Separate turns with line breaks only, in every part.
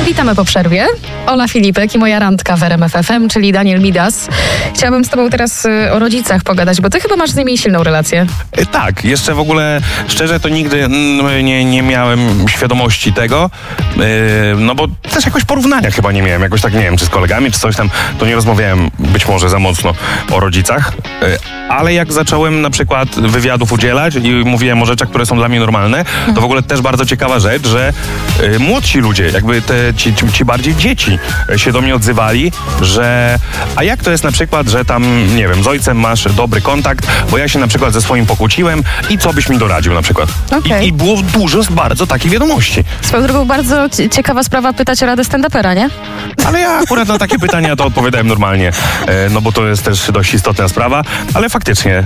Witamy po przerwie. Ola Filipek i moja randka w RMF FM, czyli Daniel Midas. Chciałabym z tobą teraz o rodzicach pogadać, bo ty chyba masz z nimi silną relację.
Tak, jeszcze w ogóle szczerze to nigdy nie miałem świadomości tego, no bo też jakoś porównania chyba nie miałem, jakoś tak nie wiem, czy z kolegami, czy coś tam, to nie rozmawiałem być może za mocno o rodzicach, ale jak zacząłem na przykład wywiadów udzielać i mówiłem o rzeczach, które są dla mnie normalne, to w ogóle też bardzo ciekawa rzecz, że młodsi ludzie, jakby ci bardziej dzieci się do mnie odzywali, że a jak to jest na przykład, że tam, nie wiem, z ojcem masz dobry kontakt, bo ja się na przykład ze swoim pokłóciłem i co byś mi doradził na przykład.
Okay.
I było dużo bardzo takich wiadomości.
Swoją drogą bardzo ciekawa sprawa pytać o radę stand-upera, nie?
Ale ja akurat na takie pytania to odpowiadałem normalnie, no bo to jest też dość istotna sprawa, ale faktycznie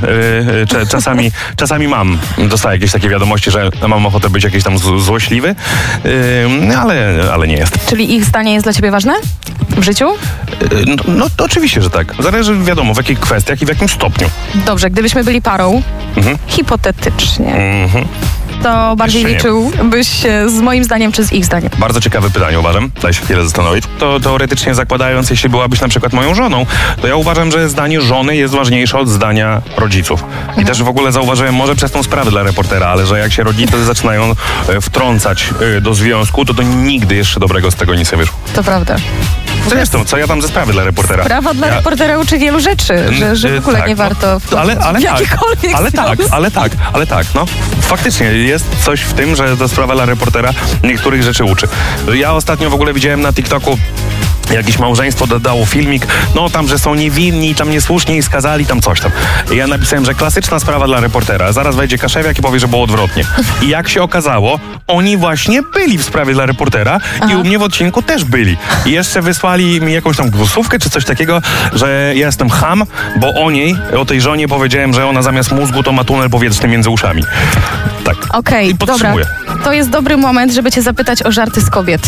czasami dostaję jakieś takie wiadomości, że mam ochotę być jakiś tam złośliwy, ale nie jest.
Czyli ich zdanie jest dla ciebie ważne w życiu?
No to oczywiście, że tak. Zależy, wiadomo, w jakich kwestiach i w jakim stopniu.
Dobrze, gdybyśmy byli parą, hipotetycznie, to bardziej liczyłbyś się z moim zdaniem czy z ich zdaniem?
Bardzo ciekawe pytanie, uważam. Daj się chwilę zastanowić. To teoretycznie zakładając, jeśli byłabyś na przykład moją żoną, to ja uważam, że zdanie żony jest ważniejsze od zdania rodziców. I też w ogóle zauważyłem, może przez tą sprawę dla reportera, ale że jak się rodzice zaczynają wtrącać do związku, to nigdy jeszcze dobrego z tego nie sobie wyszło.
To prawda.
Co ja tam ze sprawy dla reportera?
Sprawa dla reportera uczy wielu rzeczy, że w ogóle tak, nie warto w jakikolwiek
ale tak, no. Faktycznie jest coś w tym, że ta sprawa dla reportera niektórych rzeczy uczy. Ja ostatnio w ogóle widziałem na TikToku, jakieś małżeństwo dodało filmik, no tam, że są niewinni, tam niesłusznie i skazali, tam coś tam. I ja napisałem, że klasyczna sprawa dla reportera. Zaraz wejdzie Kaszewiak i powie, że było odwrotnie. I jak się okazało, oni właśnie byli w sprawie dla reportera i u mnie w odcinku też byli. I jeszcze wysłali mi jakąś tam głosówkę czy coś takiego, że ja jestem cham, bo o tej żonie powiedziałem, że ona zamiast mózgu to ma tunel powietrzny między uszami. Tak.
Okej, dobra. To jest dobry moment, żeby cię zapytać o żarty z kobiet.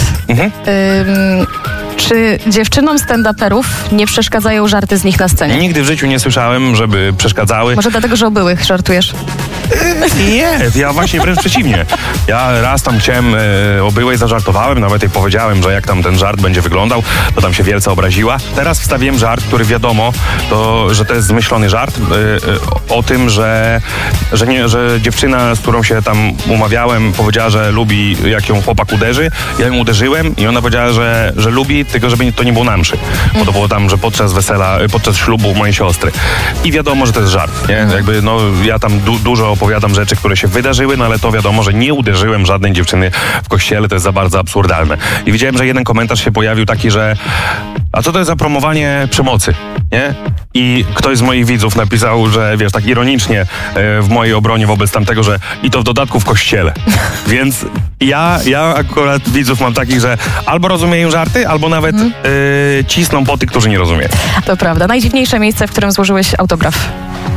Czy dziewczynom stand-uperów nie przeszkadzają żarty z nich na scenie?
Nigdy w życiu nie słyszałem, żeby przeszkadzały.
Może dlatego, że o byłych żartujesz?
Nie, ja właśnie wręcz przeciwnie. Ja raz tam chciałem o byłej zażartowałem, nawet jej powiedziałem, że jak tam ten żart będzie wyglądał, to tam się wielce obraziła. Teraz wstawiłem żart, który wiadomo, że to jest zmyślony żart o tym, że dziewczyna, z którą się tam umawiałem, powiedziała, że lubi, jak ją chłopak uderzy. Ja ją uderzyłem i ona powiedziała, że lubi, tylko żeby to nie było na mszy. Bo to było tam, że podczas ślubu mojej siostry. I wiadomo, że to jest żart, nie? Jakby, no, ja tam dużo opowiadam rzeczy, które się wydarzyły, no ale to wiadomo, że nie uderzyłem żadnej dziewczyny w kościele, to jest za bardzo absurdalne. I widziałem, że jeden komentarz się pojawił taki, że a co to jest za promowanie przemocy, nie? I ktoś z moich widzów napisał, że wiesz, tak ironicznie w mojej obronie wobec tamtego, że i to w dodatku w kościele. Więc ja akurat widzów mam takich, że albo rozumieją żarty, albo nawet cisną po tych, którzy nie rozumieją.
To prawda. Najdziwniejsze miejsce, w którym złożyłeś autograf?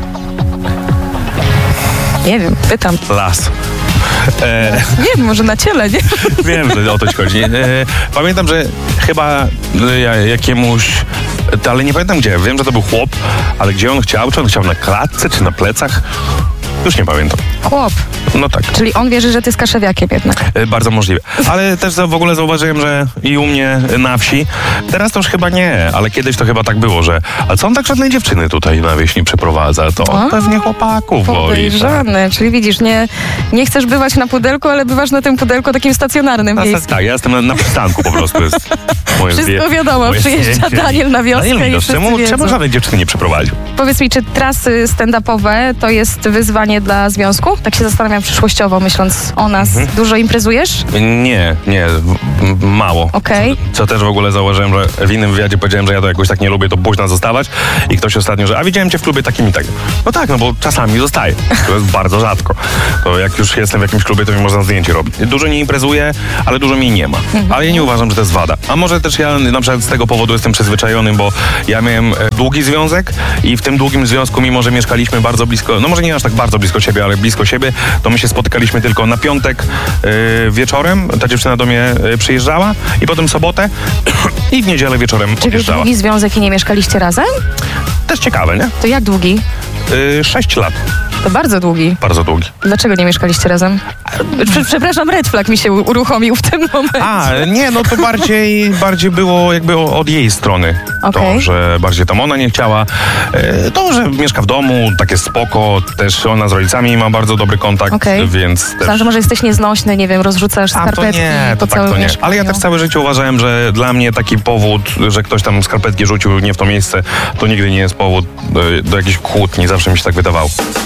Nie wiem, pytam.
Las.
Nie wiem, może na ciele, nie?
Wiem, że o to ci chodzi. Pamiętam, że chyba jakiemuś, ale nie pamiętam gdzie. Wiem, że to był chłop, ale gdzie on chciał? Czy on chciał na klatce, czy na plecach? Już nie pamiętam.
Chłop.
No tak.
Czyli on wierzy, że ty jest kaszewiakiem jednak.
Bardzo możliwe. Ale też w ogóle zauważyłem, że i u mnie na wsi, teraz to już chyba nie, ale kiedyś to chyba tak było, że a co on tak żadnej dziewczyny tutaj na wieś nie przyprowadza? To pewnie chłopaków woli.
Podejrzane. Czyli widzisz, nie chcesz bywać na pudelku, ale bywasz na tym pudelku takim stacjonarnym miejscu.
Tak, ja jestem na przystanku po prostu. Jest
wszystko wiadomo, przyjeżdża Daniel na wioskę.
Daniel, czemu żadnej dziewczyny nie przeprowadził?
Powiedz mi, czy trasy stand-upowe to jest wyzwanie dla związku? Tak się zastanawiam przyszłościowo, myśląc o nas. Dużo imprezujesz?
Nie, mało.
Okej.
Co też w ogóle zauważyłem, że w innym wywiadzie powiedziałem, że ja to jakoś tak nie lubię, to późno zostawać i ktoś ostatnio, że a widziałem cię w klubie takim i takim. No tak, no bo czasami zostaję. To jest bardzo rzadko. To jak już jestem w jakimś klubie, to mi można zdjęcie robić. Dużo nie imprezuję, ale dużo mi nie ma. Ale ja nie uważam, że to jest wada. A może też ja na przykład z tego powodu jestem przyzwyczajony, bo ja miałem długi związek i w tym długim związku, mimo że mieszkaliśmy bardzo blisko, no może nie aż tak bardzo blisko siebie, ale blisko siebie, to my się spotykaliśmy tylko na piątek wieczorem. Ta dziewczyna do mnie przyjeżdżała i potem sobotę i w niedzielę wieczorem odjeżdżała.
Długi związek i nie mieszkaliście razem?
Też ciekawe, nie?
To jak długi?
6 lat.
To bardzo długi.
Bardzo długi.
Dlaczego nie mieszkaliście razem? Przepraszam, red flag mi się uruchomił w tym momencie.
Nie, no to bardziej było jakby od jej strony.
Okej.
To, że bardziej tam ona nie chciała. To, że mieszka w domu, takie spoko. Też ona z rodzicami ma bardzo dobry kontakt,
Okej.
więc też...
Myślałam, że może jesteś nieznośny, nie wiem, rozrzucasz
to
skarpetki
nie,
po
to tak
całym
to nie.
mieszkaniu.
Ale ja też całe życie uważałem, że dla mnie taki powód, że ktoś tam skarpetki rzucił nie w to miejsce, to nigdy nie jest powód do jakichś kłótni. Zawsze mi się tak wydawało.